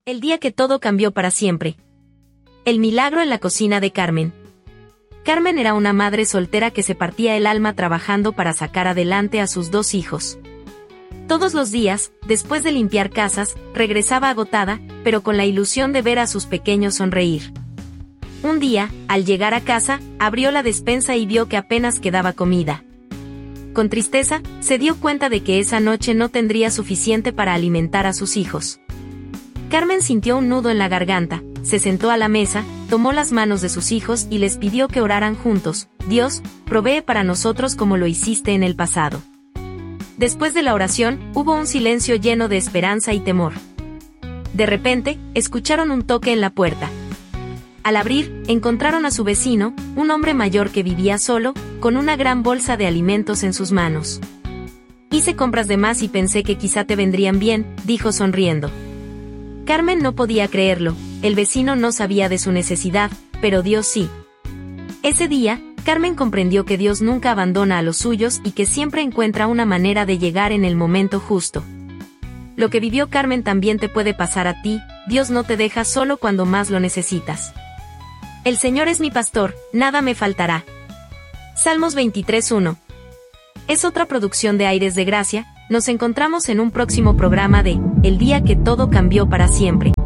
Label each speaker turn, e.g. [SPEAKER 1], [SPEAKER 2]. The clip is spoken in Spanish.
[SPEAKER 1] El día que todo cambió para siempre. El milagro en la cocina de Carmen. Carmen era una madre soltera que se partía el alma trabajando para sacar adelante a sus 2 hijos. Todos los días, después de limpiar casas, regresaba agotada, pero con la ilusión de ver a sus pequeños sonreír. Un día, al llegar a casa, abrió la despensa y vio que apenas quedaba comida. Con tristeza, se dio cuenta de que esa noche no tendría suficiente para alimentar a sus hijos. Carmen sintió un nudo en la garganta, se sentó a la mesa, tomó las manos de sus hijos y les pidió que oraran juntos: Dios, provee para nosotros como lo hiciste en el pasado. Después de la oración, hubo un silencio lleno de esperanza y temor. De repente, escucharon un toque en la puerta. Al abrir, encontraron a su vecino, un hombre mayor que vivía solo, con una gran bolsa de alimentos en sus manos. Hice compras de más y pensé que quizá te vendrían bien, dijo sonriendo. Carmen no podía creerlo, el vecino no sabía de su necesidad, pero Dios sí. Ese día, Carmen comprendió que Dios nunca abandona a los suyos y que siempre encuentra una manera de llegar en el momento justo. Lo que vivió Carmen también te puede pasar a ti, Dios no te deja solo cuando más lo necesitas. El Señor es mi pastor, nada me faltará. Salmos 23:1. Es otra producción de Aires de Gracia. Nos encontramos en un próximo programa de El día que todo cambió para siempre.